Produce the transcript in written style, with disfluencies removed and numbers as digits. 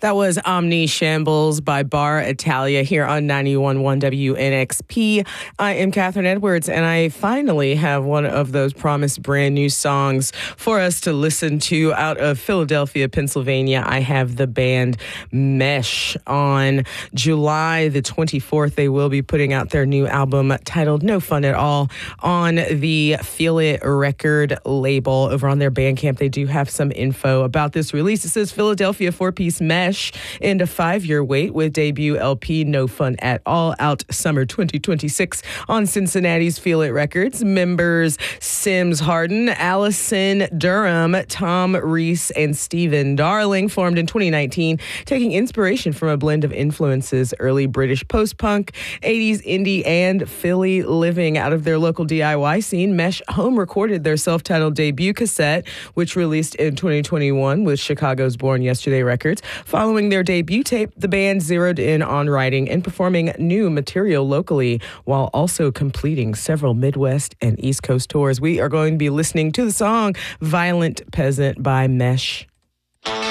That was Omni Shambles by Bar Italia here on 91.1 WNXP. I am Catherine Edwards, and I finally have one of those promised brand new songs for us to listen to out of Philadelphia, Pennsylvania. I have the band Mesh. On July the 24th, they will be putting out their new album titled No Fun at All on the Feel It record label. Over on their Bandcamp, they do have some info about this release. It says Philadelphia four-piece Mesh and a 5-year wait with debut LP No Fun at All out summer 2026 on Cincinnati's Feel It Records. Members Sims Harden, Allison Durham, Tom Reese, and Stephen Darling formed in 2019, taking inspiration from a blend of influences: early British post-punk, 80s indie, and Philly living. Out of their local DIY scene, Mesh home recorded their self-titled debut cassette, which released in 2021 with Chicago's Born Yesterday Records. Following their debut tape, the band zeroed in on writing and performing new material locally, while also completing several Midwest and East Coast tours. We are going to be listening to the song Violent Peasant by Mesh.